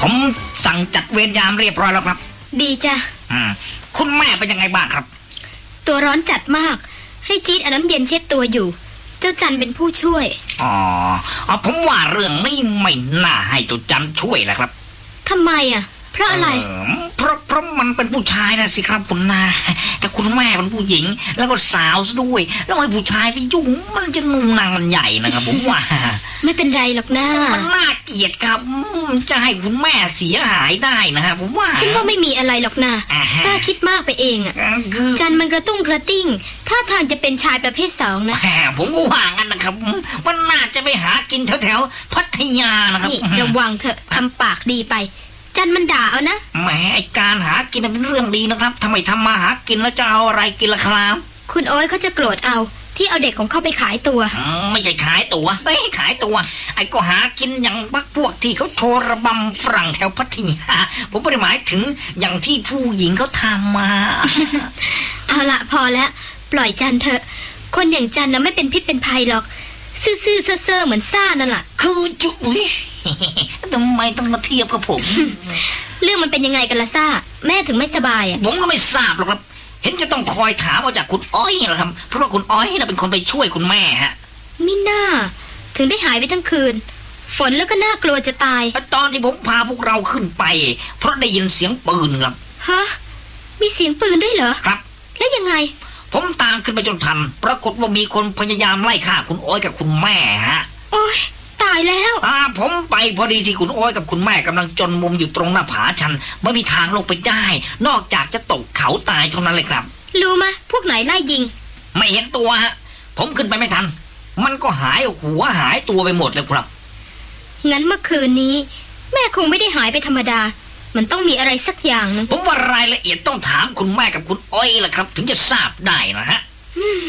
ผมสั่งจัดเวรยามเรียบร้อยแล้วครับดีจ้ะคุณแม่เป็นยังไงบ้างครับตัวร้อนจัดมากให้จี๊ดเอาน้ำเย็นเช็ดตัวอยู่เจ้าจันเป็นผู้ช่วยผมว่าเรื่องนี้ไม่น่าให้เจ้าจันช่วยแหละครับทำไมอ่ะเพราะอะไรเพราะมันเป็นผู้ชายนะสิครับคุณนาแต่คุณแม่เป็นผู้หญิงแล้วก็สาวซะด้วยแล้วให้ผู้ชายไปยุ่งมันจะนุ่งนางมันใหญ่นะครับผมว่าไม่เป็นไรหรอกนะมันน่าเกลียดครับจะให้คุณแม่เสียหายได้นะครับผมว่าฉันว่าไม่มีอะไรหรอกนะซ่าคิดมากไปเองอ่ะจันมันกระตุ้งกระติ้งท่าทางจะเป็นชายประเภทสองนะผมก็ว่างั้นนะครับมันน่าจะไปหากินแถวพัทยานะครับนี่ระวังเถอะทำปากดีไปจันมันด่าเอานะแหมไอการหากินเป็นเรื่องดีนะครับทำไมทำมาหากินแล้วจะเอาอะไรกินล่ะครับคุณโอ๊ยเขาจะโกรธเอาที่เอาเด็กของเขาไปขายตัวไม่ใช่ขายตัวไม่ขายตัวไอ้ก็หากินอย่างพวกที่เขาโชว์ระบำฝรั่งแถวพัทยาผมไม่ได้หมายถึงอย่างที่ผู้หญิงเขาทำมาเอาละพอแล้วปล่อยจันเถอะคนอย่างจันน่ะไม่เป็นพิษเป็นภัยหรอกซื่อๆเซ่อๆเหมือนซ่านั่นแหละคือจุ๊ยทำไมต้องมาเทียบกับผมเรื่องมันเป็นยังไงกันล่ะซ่าแม่ถึงไม่สบายอ่ะผมก็ไม่ทราบหรอกครับเห็นจะต้องคอยถามมาจากคุณอ้อยนะครับเพราะว่าคุณอ้อยน่ะเป็นคนไปช่วยคุณแม่ฮะมิน่าถึงได้หายไปทั้งคืนฝนแล้วก็น่ากลัวจะตายตอนที่ผมพาพวกเราขึ้นไปเพราะได้ยินเสียงปืนครับฮะมีเสียงปืนด้วยเหรอครับแล้วยังไงผมตามขึ้นไปจนทันปรากฏว่ามีคนพยายามไล่ฆ่าคุณอ้อยกับคุณแม่ฮะโอ๊ยตายแล้วผมไปพอดีที่คุณอ้อยกับคุณแม่กำลังจนมุมอยู่ตรงหน้าผาชันไม่มีทางลงไปได้นอกจากจะตกเขาตายเท่านั้นเลยครับรู้ไหมพวกไหนไล่ยิงไม่เห็นตัวฮะผมขึ้นไปไม่ทันมันก็หายหัวหายตัวไปหมดเลยครับงั้นเมื่อคืนนี้แม่คงไม่ได้หายไปธรรมดามันต้องมีอะไรสักอย่างนึงผมว่ารายละเอียดต้องถามคุณแม่กับคุณอ้อยล่ะครับถึงจะทราบได้นะฮะ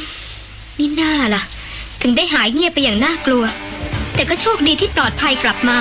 นี่น่าล่ะถึงได้หายเงียบไปอย่างน่ากลัวแต่ก็โชคดีที่ปลอดภัยกลับมา